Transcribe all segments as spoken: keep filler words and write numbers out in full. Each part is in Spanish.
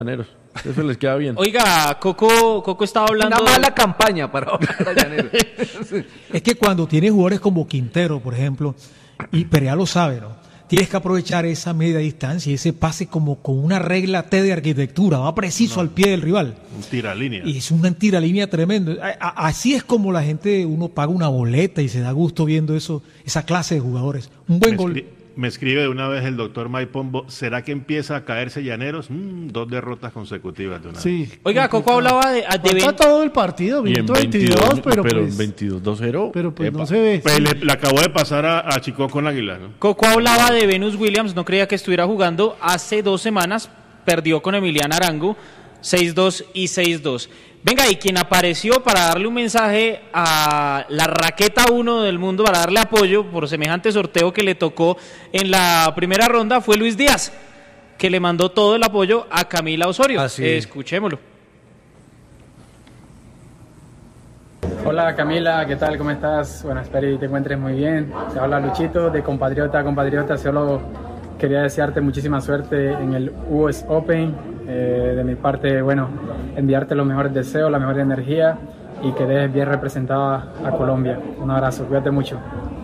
Llaneros. Eso les queda bien. Oiga, Coco, Coco estaba hablando... Una mala campaña para, para Llaneros. Es que cuando tienes jugadores como Quintero, por ejemplo, y Perea lo sabe, ¿no? Tienes que aprovechar esa media distancia y ese pase como con una regla T de arquitectura, va preciso no, al pie del rival. Un tiralínea. Y es una tiralínea tremendo. A, a, así es como la gente, uno paga una boleta y se da gusto viendo eso, esa clase de jugadores. Un buen me gol. Escri- me escribe de una vez el doctor Mike Pombo, ¿será que empieza a caerse Llaneros? Mm, dos derrotas consecutivas de una Sí. vez. Oiga, Coco hablaba de... de Falta ven- todo el partido, Y en minuto veintidós, pero, pero pues, en veintidós dos cero. pero pues epa. no se ve. Pues le, le acabó de pasar a, a Chico con Águila, ¿no? Coco hablaba de Venus Williams, no creía que estuviera jugando. Hace dos semanas perdió con Emiliana Arango, seis dos y seis dos. Venga, y quien apareció para darle un mensaje a la raqueta uno del mundo, para darle apoyo por semejante sorteo que le tocó en la primera ronda, fue Luis Díaz, que le mandó todo el apoyo a Camila Osorio. Así Eh, es. escuchémoslo. Hola Camila, ¿qué tal? ¿Cómo estás? Bueno, espero que te encuentres muy bien. Te habla Luchito, de compatriota a compatriota. Solo quería desearte muchísima suerte en el U S Open. Eh, de mi parte, bueno, enviarte los mejores deseos, la mejor energía y que dejes bien representada a Colombia. Un abrazo, cuídate mucho.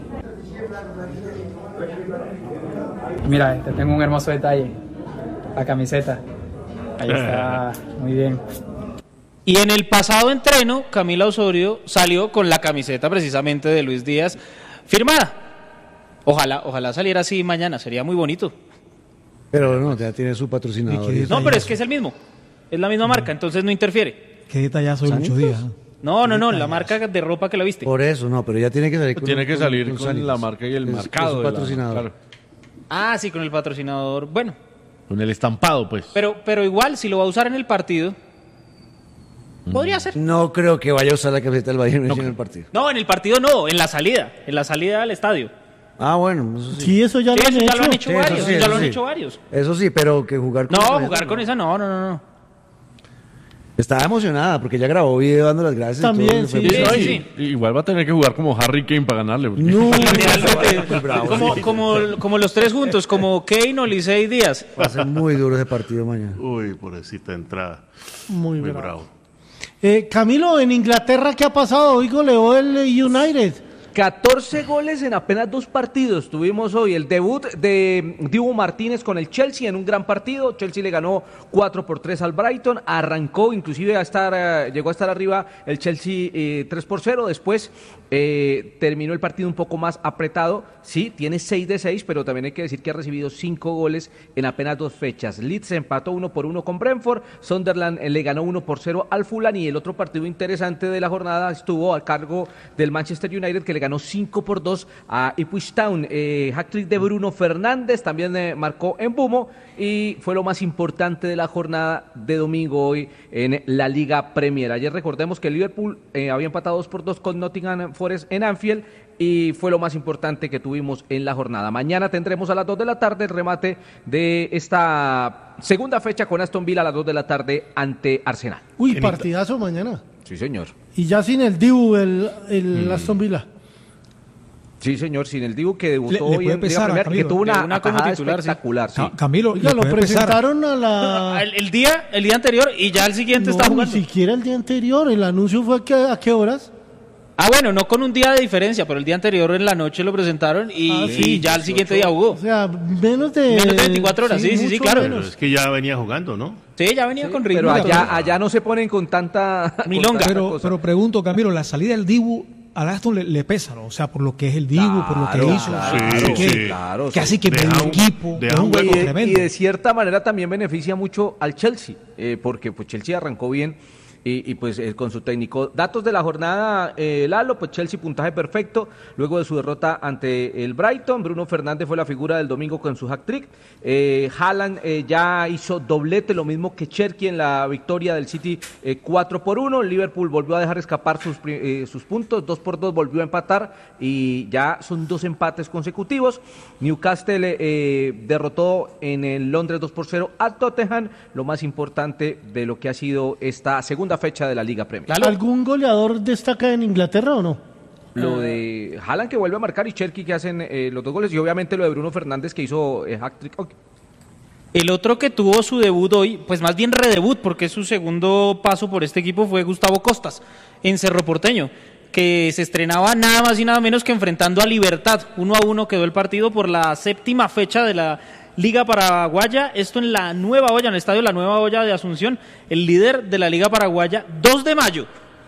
Mira, te tengo un hermoso detalle, la camiseta. Ahí está, muy bien. Y en el pasado entreno, Camila Osorio salió con la camiseta precisamente de Luis Díaz firmada. Ojalá, ojalá saliera así mañana, sería muy bonito. Pero no, ya tiene su patrocinador. ¿Y qué No, pero es que es el mismo, es la misma marca, entonces no interfiere. Qué detallazo de Lucho Díaz. ¿eh? No, no, no, la marca de ropa que la viste. Por eso, no, pero ya tiene que salir con Tiene que salir con Sanitz. la marca y el Es- marcado es su de la- patrocinador. claro. Ah, sí, con el patrocinador. Bueno, Con el estampado, pues. pero, pero igual, si lo va a usar en el partido, podría ser. No creo que vaya a usar la camiseta del Bayern Múnich en el partido. No, en el partido no, en la salida, en la salida al estadio. Ah, bueno, eso sí. Sí, eso ya Sí, lo han eso ya hecho. lo han hecho Sí, eso varios, sí, ya eso lo han sí. hecho varios. Eso sí, pero que jugar con No, esa camiseta, jugar con no. esa no, no, no, no. Estaba emocionada porque ya grabó video dando las gracias. y También, todo, le fue sí, muy sí, bien. sí, Y- sí. y Igual va a tener que jugar como Harry Kane para ganarle. porque- No, Literalmente, bravo, como, sí. como, como los tres juntos, como Kane, Oliseh y Díaz. Va a ser muy duro ese partido mañana. Uy, pobrecita entrada. Muy, Muy bravo. bravo. Eh, Camilo, en Inglaterra, ¿qué ha pasado? Hoy goleó el eh, United. catorce goles en apenas dos partidos. Tuvimos hoy el debut de Dibu Martínez con el Chelsea en un gran partido. Chelsea le ganó cuatro por tres al Brighton. Arrancó inclusive a estar, eh, llegó a estar arriba el Chelsea eh, tres por cero. Después eh, terminó el partido un poco más apretado. Sí, tiene seis de seis, pero también hay que decir que ha recibido cinco goles en apenas dos fechas. Leeds empató uno por uno con Brentford. Sunderland eh, le ganó uno por cero al Fulham. Y el otro partido interesante de la jornada estuvo a cargo del Manchester United, que le ganó cinco por dos a Ipswich Town. Eh, hat-trick de Bruno Fernández también eh, marcó en Bumo y fue lo más importante de la jornada de domingo hoy en la Liga Premier. Ayer recordemos que el Liverpool eh, había empatado dos por dos con Nottingham Forest en Anfield y fue lo más importante que tuvimos en la jornada. Mañana tendremos a las dos de la tarde el remate de esta segunda fecha con Aston Villa a las dos de la tarde ante Arsenal. Uy, partidazo mañana. Sí, señor. Y ya sin el Dibu, el, el Aston Villa. Sí, señor, sin el Dibu que debutó Le- le hoy puede en Liga pesar a Premier, que Camilo. tuvo una, De una como atajada titular, sí. espectacular. Sí. Ca- Camilo, Oiga, le lo puede pesar. presentaron a la... El, el día, el día anterior y ya el siguiente está No, ni jugando. siquiera el día anterior. El anuncio fue que, a qué horas. Ah, bueno, no con un día de diferencia, pero el día anterior en la noche lo presentaron y, Ah, sí, y ya el siguiente día jugó. O sea, menos de... Menos de veinticuatro horas, sí, sí, sí, mucho claro. Pero menos. es que ya venía jugando, ¿no? Sí, ya venía con ritmo. Pero y todo. allá, allá no se ponen con tanta... con Milonga. tanta Pero, cosa. pero pregunto, Camilo, la salida del Dibu al Aston le, le pesa, ¿no? O sea, por lo que es el Dibu, por lo que Claro, hizo. claro, así que, sí, claro, que sí. hace que Deja el un- equipo deja es un un hueco y, de, tremendo. y de cierta manera también beneficia mucho al Chelsea, eh, porque pues Chelsea arrancó bien y, y pues eh, con su técnico. Datos de la jornada, eh, Lalo, pues Chelsea puntaje perfecto, luego de su derrota ante el Brighton. Bruno Fernández fue la figura del domingo con su hat-trick. Eh, Haaland eh, ya hizo doblete, lo mismo que Cherki en la victoria del City eh, cuatro por uno. Liverpool volvió a dejar escapar sus, pri- eh, sus puntos, dos por dos volvió a empatar y ya son dos empates consecutivos. Newcastle eh, derrotó en el Londres dos por cero a Tottenham, lo más importante de lo que ha sido esta segunda fecha de la Liga Premier. ¿Algún goleador destaca en Inglaterra o no? Lo de Haaland que vuelve a marcar y Cherki que hacen eh, los dos goles y obviamente lo de Bruno Fernández que hizo eh, hat-trick. Ok. El otro que tuvo su debut hoy, pues más bien redebut, porque su segundo paso por este equipo fue Gustavo Costas, en Cerro Porteño, que se estrenaba nada más y nada menos que enfrentando a Libertad. Uno a uno quedó el partido por la séptima fecha de la Liga Paraguaya, esto en la Nueva Olla, en el estadio La Nueva Olla de Asunción, el líder de la Liga Paraguaya, dos de mayo.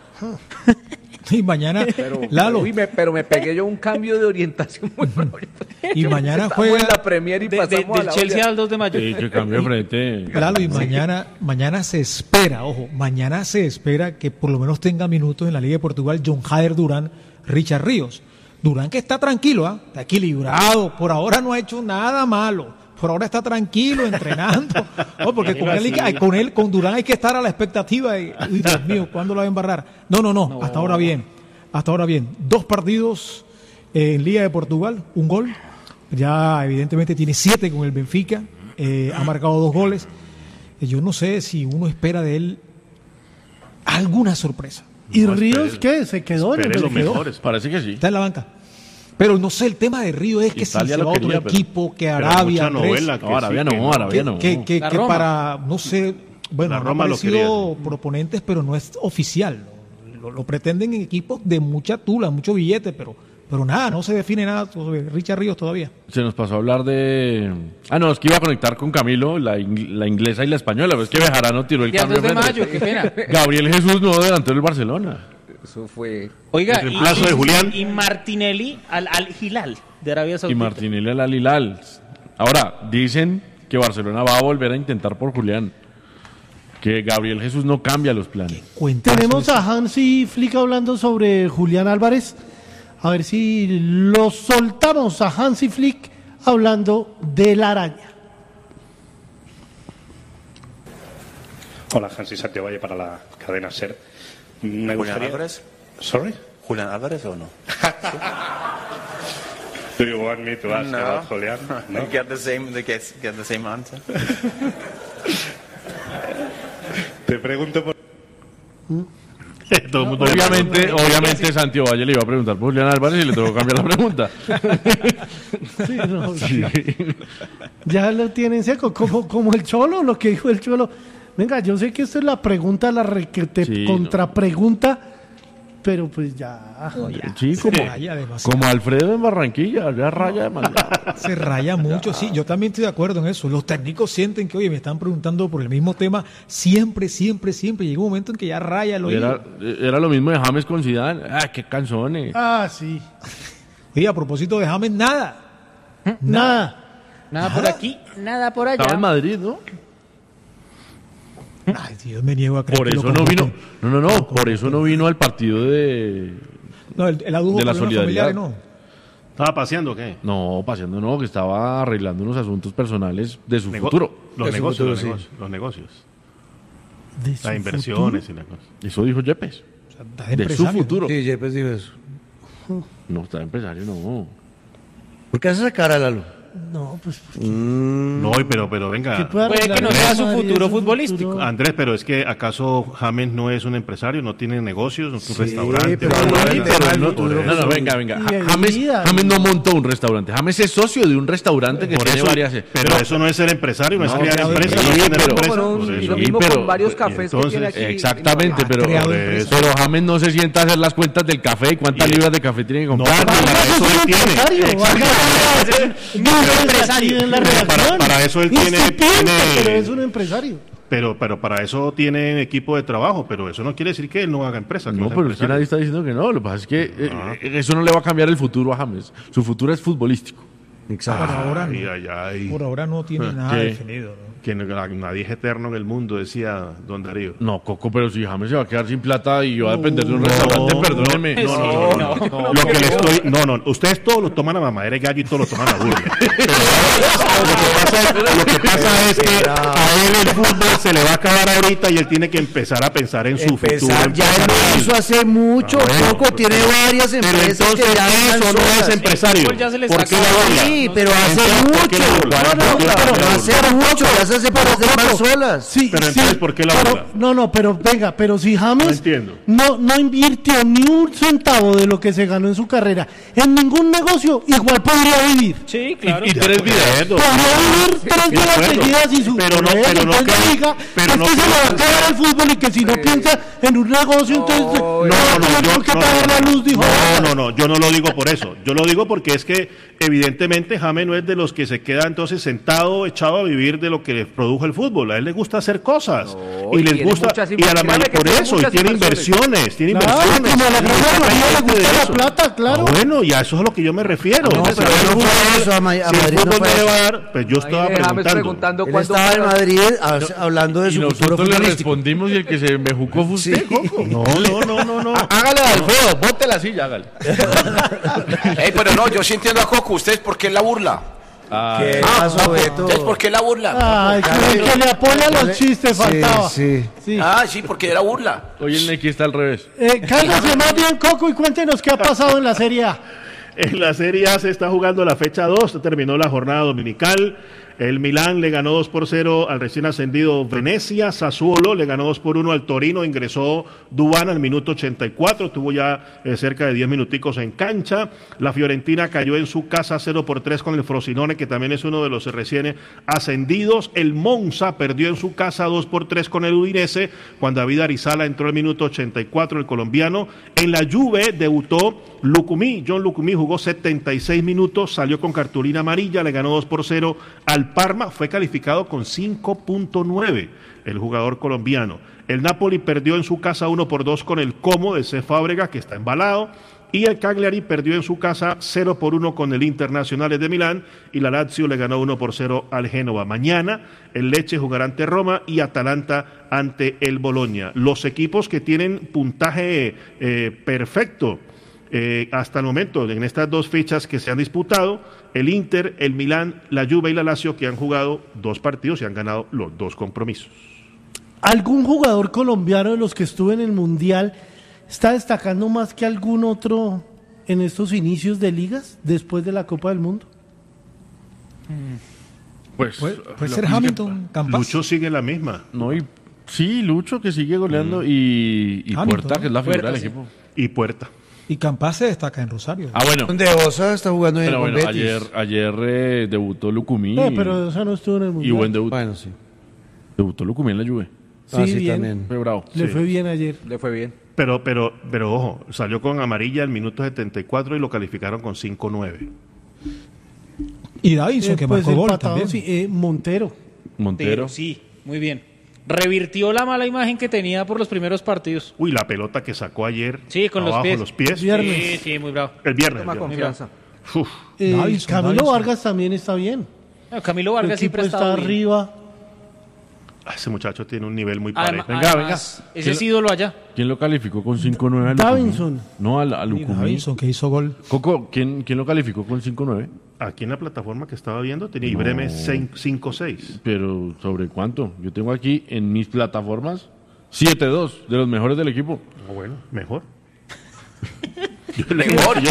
Y mañana, Pero, Lalo, uy, me, pero me pegué yo un cambio de orientación muy bravo. y mañana Estamos juega en la Premier y De- de- pasamos a del la Chelsea olla. al dos de mayo. Sí, que cambio de frente. Lalo, y mañana, mañana se espera, ojo, mañana se espera que por lo menos tenga minutos en la Liga de Portugal John Jader Durán, Richard Ríos. Durán que está tranquilo, ¿ah? Está equilibrado, por ahora no ha hecho nada malo, por ahora está tranquilo, entrenando. No, porque con él, hay que- con él, con Durán hay que estar a la expectativa de, uy, Dios mío, ¿cuándo lo va a embarrar? No, no, no, hasta ahora bien, hasta ahora bien. Dos partidos eh, en Liga de Portugal, un gol. Ya evidentemente tiene siete con el Benfica, eh, ha marcado dos goles. Eh, Yo no sé si uno espera de él alguna sorpresa. ¿Y No, Ríos espere- qué? ¿Se quedó en el espere los Benfica? mejores. Parece que sí. Está en la banca. Pero no sé, el tema de Río es que Italia si se lo va a otro quería, pero- equipo, que Pero hay Arabia, mucha Andrés, novela que No, Arabia sí, que no, Arabia no. que, que, La que Roma. para, no sé, bueno, La han Roma lo aparecido quería. proponentes, pero no es oficial. Lo, lo- lo pretenden en equipos de mucha tula, mucho billete, pero, pero nada, no se define nada sobre Richard Ríos todavía. Se nos pasó a hablar de... Ah, no, es que iba a conectar con Camilo, la, ing- la inglesa y la española, pero es que Bejarano tiró el Día cambio dos de frente. mayo, qué pena. Gabriel Jesús, nuevo delantero del Barcelona. Eso fue... Oiga, El reemplazo de Julián. y Martinelli al, al Hilal de Arabia Y Saudita. Martinelli al Hilal. Ahora, dicen que Barcelona va a volver a intentar por Julián. Que Gabriel Jesús no cambia los planes. Cuentazo Tenemos ese. a Hansi Flick hablando sobre Julián Álvarez. A ver si lo soltamos a Hansi Flick hablando de la araña. Hola, Hansi Santiago Valle para la cadena SER. Me ¿Julián gustaría... Álvarez? Sorry? ¿Julián Álvarez o no? Do you want me to ask about Julián? No? Get the same, the, get, get the same answer. Te pregunto por... Todo el mundo Obviamente, obviamente Santiago Valle le iba a preguntar por Julián Álvarez y le tuvo que cambiar la pregunta. Sí, no, ya, ya lo tienen seco, como, como el Cholo, lo que dijo el Cholo. Venga, yo sé que esto es la pregunta, la requete Sí, contrapregunta, pero pues ya. Sí, como, Se raya demasiado. como Alfredo en Barranquilla, ya raya demasiado. Se raya mucho, sí, yo también estoy de acuerdo en eso. Los técnicos sienten que, oye, me están preguntando por el mismo tema siempre, siempre, siempre. Llega un momento en que ya raya el oído. Era, era lo mismo de James con Zidane. Ah, qué canzones. Ah, sí. Y a propósito de James, nada. Nada. Nada por aquí, nada por allá. Estaba en Madrid, ¿no? Ay, Dios, me niego a creer Por que lo eso no vino. convoquen. No, no, no. Por eso no vino al partido de. No, el, el adujo de la problemas solidaridad. familiares, no. ¿Estaba paseando o qué? No, paseando no, que estaba arreglando unos asuntos personales de su Nego- futuro. Los De su negocios, futuro, los sí. negocios, los negocios. De su Las inversiones futuro. y las cosas. Eso dijo Yepes. O sea, está De su empresario, futuro. Sí, Yepes dijo eso. No, está de empresario, no. ¿Por qué hace esa cara, Lalo? No, pues. No, y pero, pero ¿qué venga. puede Puede que arreglar no el sea Real su Madrid, futuro es un futbolístico. futuro- Andrés, pero es que ¿acaso James no es un empresario? ¿No tiene negocios? ¿No es un restaurante? pero ¿No? no, Por pero eso, no, por No, eso. no, venga, venga. Y Ja- James, bebida. James no montó un restaurante. James es socio de un restaurante que Por tiene eso, varias. pero eso no es ser empresario, no, es No, crear claro, empresa, sí, no es tener pero- empresa. Bueno, Por y eso. lo mismo pero- con varios y cafés que entonces, tiene aquí. Exactamente, pero, creado por empresa. eso. pero James no se sienta a hacer las cuentas del café y cuántas Y- libras de café tiene que No, comprar. pero para eso él tiene. Empresario, vaya, no, empresario en la Para, redacción. para eso él Usted tiene, piensa, tiene- pero es un empresario. pero, pero para eso tiene equipo de trabajo, pero eso no quiere decir que él no haga empresa. que No, sea pero es que empresario. nadie está diciendo que no. Lo que pasa es que eh, eso no le va a cambiar el futuro a James. Su futuro es futbolístico. Exacto. Por ahora no. Ay, ay, ay. Por ahora no tiene Ah, nada ¿qué? definido, ¿no? Que no- nadie es eterno en el mundo, decía Don Darío. No, Coco, pero si James se va a quedar sin plata y va a depender de un restaurante, perdóneme. No, no, no, no, no. Lo que le estoy, no, no, ustedes todos lo toman a mamadera de gallo y todos lo toman a burla. Pero lo que pasa es, lo que pasa es que a él el fútbol se le va a acabar ahorita y él tiene que empezar a pensar en su futuro. Empezar, ya él lo hizo hace mucho, Bueno, poco, tiene varias Pero empresas entonces que ya están eso no es solas. empresario. El fútbol ya se le ¿Por está qué la acabando. burla? Sí, pero hace Entonces, ¿por qué mucho. la burla? No, no, ¿Por qué la pero burla? hace mucho, ya cosas se pueden hacer más solas. Sí, Pero sí, entonces, ¿por qué la pero- burla? No, no, pero venga, pero si No James entiendo. no, no invirtió ni un centavo de lo que se ganó en su carrera en ningún negocio, igual podría vivir. Sí, claro. Y tres vidas. Podría vivir tres de vidas acuerdo. seguidas y su Pero no- mujer, pero no entonces creo- diga, pero es no que se creo le va a que- quedar al fútbol y que si no piensa en un negocio, entonces No, No, no, no, tengo yo, que no, pagar no, la no. luz, dijo. No, no, no, yo no lo digo por eso. Yo lo digo porque es que evidentemente James no es de los que se queda entonces sentado, echado a vivir de lo que le produjo el fútbol. A él le gusta hacer cosas No, y y les tiene gusta muchas y a la inversiones. mayoría Créame que por tiene eso y muchas tiene inversiones. inversiones, tiene Claro, inversiones. como a la gran Y está mayoría le pendiente gusta de la eso. plata, claro. Ah, bueno, y a eso es a lo que yo me refiero. No, Si pero el él no fútbol- fue eso, a Ma- a si el Madrid no fútbol fue no le eso. va a dar, pues yo estaba Ahí James preguntando. preguntando Él cuándo estaba en fue- Madrid a- hablando de Y su futuro nosotros le futbolístico. respondimos y el que se bejucó fue usted, Coco. No, no, no, no, no. Hágale al Alfredo, bote la silla, hágale. Ey, pero no, yo sí entiendo a Coco. ¿Ustedes por qué la burla? ¿Qué pasó, Beto? ¿Ustedes por qué la burla? Ay, que, que le apoya los chistes, Sí, faltaba. sí. Sí. Ah, sí, porque era burla. Hoy el Neki está al revés. Eh, cálmese más bien, Coco, y cuéntenos qué ha pasado en la Serie A. En la Serie A se está jugando la fecha dos, terminó la jornada dominical. El Milán le ganó dos por cero al recién ascendido Venecia. Sassuolo le ganó dos por uno al Torino. Ingresó Duván al minuto ochenta y cuatro. Tuvo ya eh, cerca de diez minuticos en cancha. La Fiorentina cayó en su casa cero por tres con el Frosinone, que también es uno de los recién ascendidos. El Monza perdió en su casa dos por tres con el Udinese. Juan David Arizala entró al minuto ochenta y cuatro, el colombiano. En la Juve debutó Lucumí. John Lucumí jugó setenta y seis minutos. Salió con cartulina amarilla. Le ganó dos por cero al Parma, fue calificado con cinco punto nueve el jugador colombiano. El Napoli perdió en su casa uno por dos con el Como de C. Fábrega, que está embalado, y el Cagliari perdió en su casa cero por uno con el Internazionale de Milán, y la Lazio le ganó uno por cero al Génova. Mañana el Lecce jugará ante Roma y Atalanta ante el Bologna. Los equipos que tienen puntaje eh, perfecto Eh, hasta el momento, en estas dos fechas que se han disputado, el Inter, el Milán, la Juve y la Lazio, que han jugado dos partidos y han ganado los dos compromisos. ¿Algún jugador colombiano de los que estuvo en el Mundial está destacando más que algún otro en estos inicios de ligas después de la Copa del Mundo? Pues Puede, puede lo ser que- Hamilton, Campas. Lucho sigue la misma. No, y sí, Lucho que sigue goleando y, y Hamilton, Puerta, que es la figura Puerta, del sí. equipo. Y Puerta. Y Campas se destaca en Rosario. Ah, bueno. Donde Osa está jugando en Pero el bueno, Betis. ayer, ayer eh, debutó Lucumí. Eh, pero eso no estuvo en el y Mundial. buen debut. Bueno, sí. Debutó Lucumí en la Juve. Sí, Ah, sí, bien. también. Fue bravo. Le Sí. fue bien ayer. Le fue bien. Pero, pero, pero ojo, salió con amarilla al minuto setenta y cuatro y lo calificaron con cinco nueve. Y Davinson, Eh, que pues marcó gol empatado, también. sí, eh, Montero. Montero. Sí, muy bien. Revirtió la mala imagen que tenía por los primeros partidos. Uy, la pelota que sacó ayer. Sí, con los abajo, pies. los pies. Viernes. Sí, sí, muy bravo. El viernes. Toma el viernes. confianza. Uf, Eh, Davinson, Camilo Davinson. Vargas también está bien. No, Camilo El Vargas siempre equipo ha está estado bien. arriba. ese muchacho tiene un nivel muy Además, parejo. Venga, además, venga. ese ¿Quién es lo- ídolo allá. ¿Quién lo calificó con cinco nueve? a Lucumí? Davinson. No, al, a Y Lucumí. Davinson, que hizo gol. Coco, ¿quién, ¿quién lo calificó con cinco nueve? Aquí en la plataforma que estaba viendo tenía Ibreme cinco seis. Pero, ¿sobre cuánto? Yo tengo aquí en mis plataformas siete dos, de los mejores del equipo. Ah, bueno, mejor. Mejor.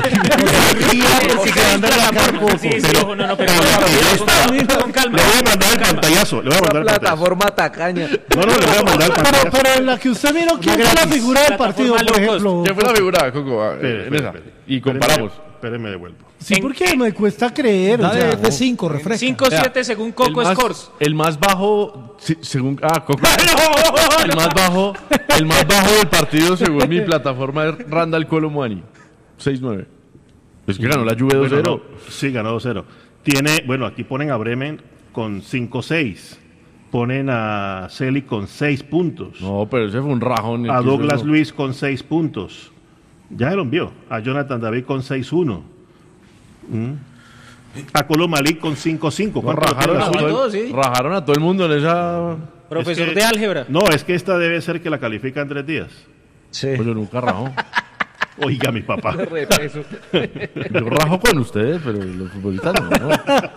Sí, sí, ojo, no, no, pero con calma. Le voy a mandar el pantallazo. Le voy a mandar Una el pantallazo. plataforma tacaña. No, no, le voy a mandar el Pero, pantallazo. pero en la que usted miró, ¿quién fue la figura del partido, por Plataforma low ejemplo? ¿Quién fue la figura, Coco? Ah, Espere, en espere, esa. espere. Y comparamos. Espere, me devuelvo. Sí, porque me cuesta creer. Da o sea, de, de cinco, refresca. cinco siete según Coco el más, Scores. el más bajo, sí, según ah, Coco. el más bajo, el más bajo del partido según mi plataforma es Randall Colomwani, seis nueve. Es que ganó la Juve dos Bueno, cero. no, sí, ganó dos cero. Tiene, bueno, aquí ponen a Bremen con cinco seis. Ponen a Celi con seis puntos. No, pero ese fue un rajón. el A que hizo Douglas eso. Luis con seis puntos. Ya se lo envió. A Jonathan David con seis uno. Mm. A Colomalí con cinco cinco. No, rajaron, a todo, todos, el- sí. rajaron a todo el mundo en esa. Profesor Es que- de álgebra. No, es que esta debe ser que la califica en tres días. Sí. Pues yo nunca rajo. Oiga, mi papá. Repeso. Yo rajo con ustedes, pero los futbolistas no. ¿no?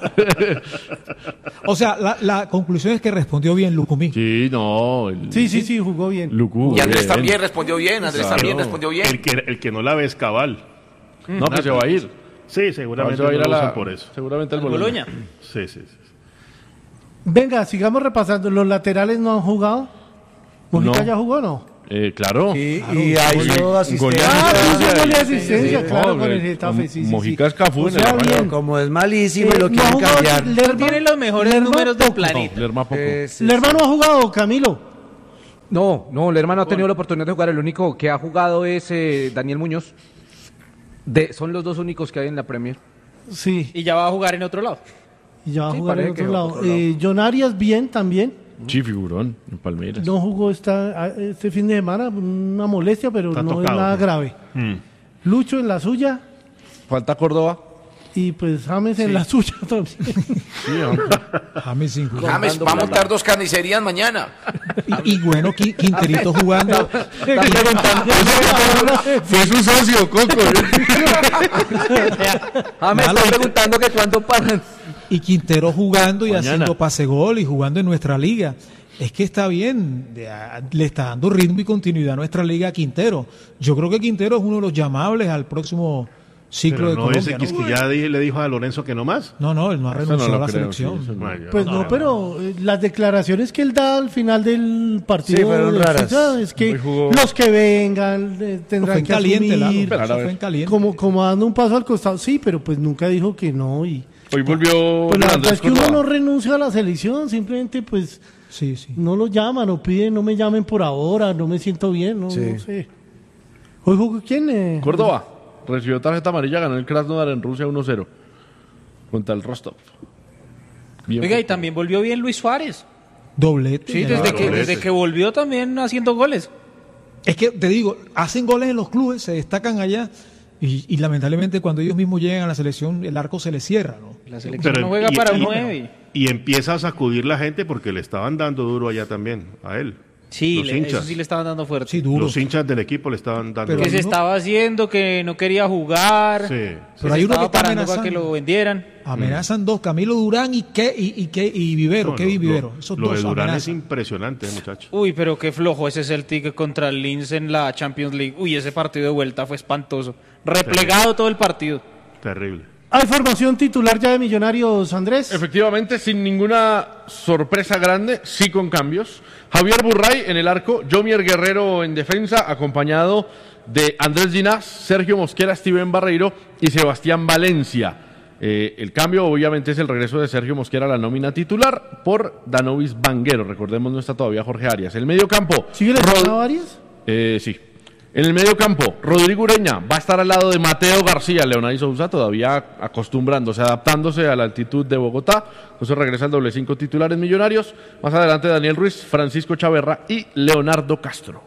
O sea, la, la conclusión es que respondió bien Lucumí. Sí, no. El, Sí, sí, sí, jugó bien. Lucu, Y Andrés bien. también respondió bien, Andrés Claro. también respondió bien. El que, el que no la ve es Cabal. No, que se va a ir. Sí, seguramente Se va a ir no a lo la, usan por eso. Seguramente el Boloña. Boloña. Sí, sí, sí. Venga, sigamos repasando. ¿Los laterales no han jugado? ¿Mojica No. ya jugó o no? Eh, claro. Y, Claro. y ha hizo Gol- asistencia. Ah, goleada. sí, sí, gol de asistencia, Sí, claro, no, con el eh, Getafe, sí, sí, sí. Mojica es Cafú O en el sea, Real. bien. Como es malísimo Eh, y lo no quieren ha jugado cambiar. Lerma. Tiene los mejores Lerma números del poco. planeta. Lerma poco. Eh, sí, El hermano ha jugado, Camilo. No, no, el hermano ha tenido la oportunidad de jugar. El único que ha jugado es eh, Daniel Muñoz. De, son los dos únicos que hay en la Premier. Sí, Y ya va a jugar en otro lado. y ya va a Sí, jugar en parece que otro va lado. por otro lado. Eh, John Arias bien también. Sí, figurón, en Palmeiras. No jugó esta, este fin de semana, una molestia, pero Está no es tocado, nada ¿no? grave. Mm. Lucho en la suya Falta Córdoba. y pues James en la suya también. Sí, hombre. James sin jugar. James, va a montar dos carnicerías mañana. Y, y bueno, Qui- Quinterito jugando. Fue su socio, Coco. Ah, me Malo. está preguntando que cuándo paran. Y Quintero jugando y Mañana. haciendo pase gol y jugando en nuestra liga. Es que está bien, ya le está dando ritmo y continuidad a nuestra liga a Quintero. Yo creo que Quintero es uno de los llamables al próximo ciclo Pero de no Colombia. ese que, es ¿no? que ya di- le dijo a Lorenzo que no más. No, no, él no ha Eso no renunciado lo a la creo, selección. sí, eso no. Bueno, Pues no, pero eh, las declaraciones que él da al final del partido Sí, fueron de raras. defensa es que Hoy jugó- los que vengan eh, Fue tendrán en que caliente, Lalo, asumir, eso a ver. fue en caliente. como, como dando un paso al costado. Sí, pero pues nunca dijo que no. Y Hoy volvió pues la verdad Andrés es que uno Córdoba. no renuncia a la selección, simplemente pues Sí, sí. no lo llaman o piden, no me llamen por ahora, no me siento bien, no, Sí. no sé. Hoy jugó quién? Eh? Córdoba recibió tarjeta amarilla, ganó el Krasnodar en Rusia uno cero contra el Rostov. Bien Oiga, y por- también volvió bien Luis Suárez. Doblete. Sí, ya. desde que, doblete. desde que volvió también haciendo goles. Es que te digo, hacen goles en los clubes, se destacan allá y, y lamentablemente cuando ellos mismos llegan a la selección el arco se les cierra, ¿no? La selección Pero- no juega y- para y- un nueve. Y empieza a sacudir la gente porque le estaban dando duro allá también, a él. Sí, Los le- hinchas. eso sí le estaban dando fuerte. Sí, duro. Los hinchas del equipo le estaban dando Pero que duro. se hay uno- estaba haciendo, que no quería jugar. Sí. que Pero se hay uno que estaba está parando para amenazando. que lo vendieran. Amenazan dos, Camilo Durán y que y, y, que- y Vivero, No, Kevin no, Vivero. lo- Esos lo de dos Durán es amenazan. impresionante, muchacho. Uy, pero qué flojo ese Celtic contra el Linz en la Champions League. Uy, ese partido de vuelta fue espantoso. Replegado todo el partido. Terrible. ¿Hay formación titular ya de Millonarios, Andrés? Efectivamente, sin ninguna sorpresa grande, sí con cambios. Javier Burray en el arco, Jomier Guerrero en defensa, acompañado de Andrés Ginás, Sergio Mosquera, Steven Barreiro y Sebastián Valencia. Eh, el cambio obviamente es el regreso de Sergio Mosquera a la nómina titular por Danovis Vanguero. Recordemos, no está todavía Jorge Arias. El medio campo. ¿Sigue lesionado Arias? Eh, sí. En el medio campo, Rodrigo Ureña va a estar al lado de Mateo García, Leonardo Sousa, todavía acostumbrándose, adaptándose a la altitud de Bogotá. Entonces regresa el doble cinco titulares Millonarios. Más adelante Daniel Ruiz, Francisco Chaverra y Leonardo Castro.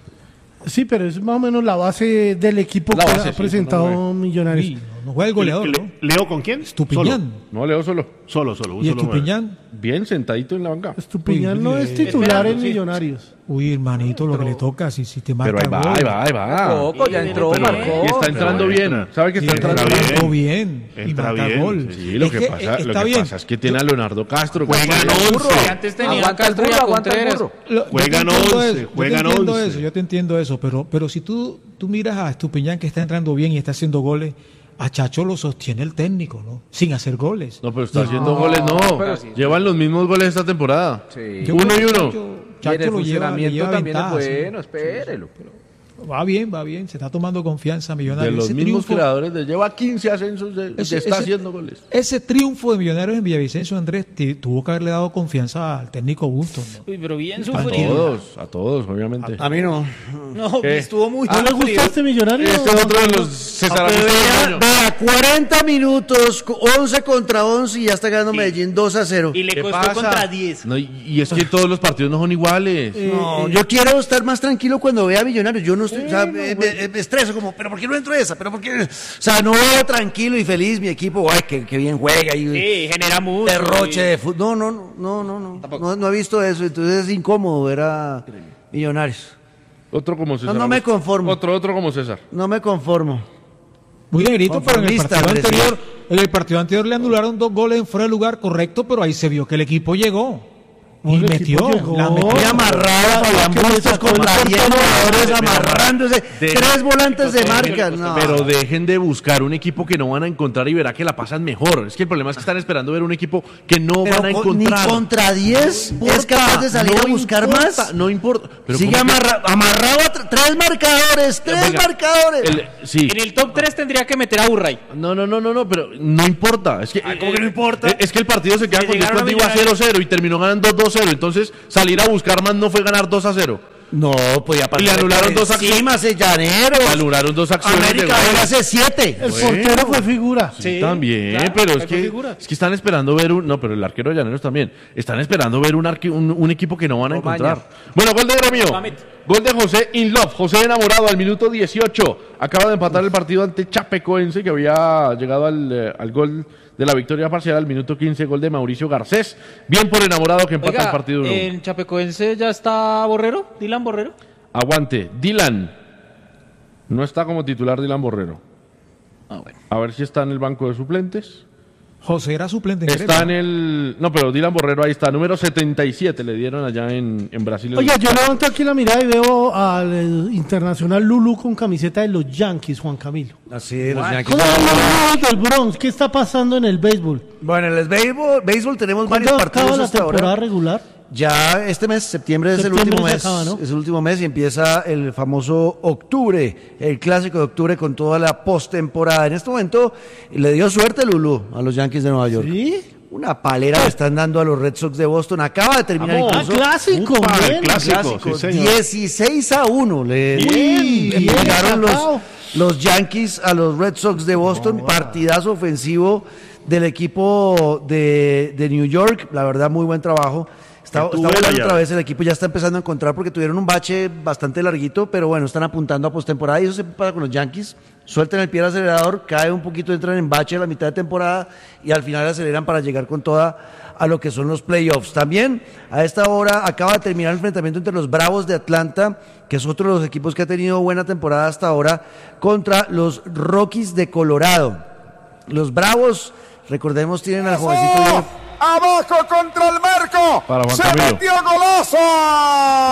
Sí, pero es más o menos la base del equipo La que base, ha sí, presentado no, Millonarios. Sí, no, no juega el goleador, Le- ¿no? ¿Leo con quién? Estupiñán. No, Leo solo. Solo, solo. un Y solo nueve. Estupiñán. Bien sentadito en la banca. Estupiñán Uy, no eh, es titular en sí. Millonarios. Uy, hermanito, lo que le toca, si, si te marca Pero ahí va, gol. ahí va, ahí va. Coco, ya entró, pero- marcó. Y está entrando Pero bien. entra. ¿Sabe que Sí, está entrando entra bien? entró bien. y Entra marca bien, gol. Sí, lo Es que, que, pasa, eh, lo está que bien. pasa es que tiene a Leonardo Castro. que Juegan juega once. Que antes tenía Aguanta el Castro y burro, a aguanta el Contreras. burro. Lo- yo te Juegan entiendo once, eso, yo te juegan entiendo once. eso, yo te entiendo eso, pero, pero si tú, tú miras a Estupiñán que está entrando bien y está haciendo goles, a Chacho lo sostiene el técnico, ¿no? Sin hacer goles. No, pero está haciendo goles, no. pero- Llevan los mismos goles esta temporada. Sí. Yo Uno creo y que uno. Chacho, Y en Chacho el lo lleva, le funcionamiento lleva también ventaja, es sí. bueno, espérelo. Va bien, va bien, se está tomando confianza De Millonarios. los Ese mismos triunfo- creadores de lleva quince ascensos de, de ese- está ese- haciendo goles. Ese triunfo de Millonarios en Villavicencio, Andrés, ti- tuvo que haberle dado confianza al técnico Bustos, ¿no? Uy, pero bien A sufrido. todos, a todos, obviamente. A mí no. No, ¿Qué? estuvo muy ¿No le gusta este Millonario? Este es otro de los César Pero Augusto vea, Londoño. vea, cuarenta minutos, once contra once y ya está ganando Medellín dos a cero. Y le ¿Qué costó pasa? contra diez. No, y, y es que todos los partidos no son iguales. No, yo quiero estar más tranquilo cuando vea Millonarios. Yo no estoy, o sea, me, me- me estreso como, pero ¿por qué no entro esa? Pero ¿por qué? O sea, no veo tranquilo y feliz mi equipo. Ay, que, que bien juega y Sí, genera mucho. derroche y- de fútbol. No, no, no, no, no, no. No, no he visto eso. Entonces es incómodo ver a Millonarios. Otro como César. No, no me Augusto. conformo. Otro, otro como César. No me conformo. Muy negrito, pero en el Conformista, partido Andrés. anterior, en el partido anterior le anularon dos goles en fuera de lugar, correcto, pero ahí se vio que el equipo llegó. Y el metió, equipo llegó. la metió. Muy amarrado, Hay Julián que le Bustos sacó el contrariando portero. jugadores, amarrándose, De- tres volantes de marca. No. Pero dejen de buscar un equipo que no van a encontrar y verá que la pasan mejor. Es que el problema es que están esperando ver un equipo que no Pero van a con- ni encontrar. contra diez No es capaz de salir no a buscar importa, más. No importa. Pero Sigue ¿cómo que- amarra- amarrado a tr- tres marcadores, tres Venga, marcadores. el- sí. En el top tres tendría que meter a Burray. No, no, no, no, no, pero no importa. Es que, ¿cómo que no importa? Es, es que el partido se queda Si con llegaron descuento a iba Millonarios. cero cero y terminó ganando dos cero. Entonces, salir a buscar más no fue ganar dos a cero. No, podía pasar. Y le anularon dos acciones. acciones. Llaneros. Anularon dos acciones. América de gol. hace siete. El Bueno. portero fue figura. Sí, también, pero es que, es que están esperando ver un... No, pero el arquero de Llaneros también. Están esperando ver un, arque- un, un equipo que no van a encontrar. Bueno, gol de Gremio. Gol de José In Love. José enamorado al minuto dieciocho. Acaba de empatar el partido ante Chapecoense, que había llegado al, eh, al gol de la victoria parcial al minuto quince. Gol de Mauricio Garcés. Bien por enamorado que empata Oiga, el partido uno. en Chapecoense ya está Borrero, Dylan Borrero. Aguante. Dylan. No está como titular Dylan Borrero. Ah, bueno. A ver si está en el banco de suplentes. José era suplente. en Está en Gremio. el... No, pero Dylan Borrero ahí está. Número setenta y siete le dieron allá en, en Brasil. Oye, yo levanto aquí la mirada y veo al eh, internacional Lulú con camiseta de los Yankees, Juan Camilo. Así, los Yankees. ¿Cómo no del Bronx? ¿Qué está pasando en el béisbol? Bueno, en el béisbol, béisbol tenemos varios ¿Cuándo acaba partidos la hasta temporada ahora. regular? Ya este mes, septiembre, es el Septiembre último se mes. acaba, ¿no? Es el último mes y empieza el famoso octubre, el clásico de octubre con toda la postemporada. En este momento le dio suerte Lulú a los Yankees de Nueva York. ¿Sí? Una palera le están dando a los Red Sox de Boston. Acaba de terminar Vamos, incluso. ah, clásico, Upa, bien. el clásico, Clásico, sí, señor. dieciséis a uno. Le Bien, bien llegaron los, sacado. los Yankees a los Red Sox de Boston. Partidazo ofensivo del equipo de, de New York. La verdad, muy buen trabajo. Está, Que está tuve la volando llave. otra vez, el equipo ya está empezando a encontrar porque tuvieron un bache bastante larguito, pero bueno, están apuntando a postemporada y eso se pasa con los Yankees. Sueltan el pie al acelerador, cae un poquito, entran en bache a la mitad de temporada y al final aceleran para llegar con toda a lo que son los playoffs. También a esta hora acaba de terminar el enfrentamiento entre los Bravos de Atlanta, que es otro de los equipos que ha tenido buena temporada hasta ahora, contra los Rockies de Colorado. Los Bravos, recordemos, tienen al jovencito Diego Abajo contra el marco. Para Juan Se Camilo. metió golazo.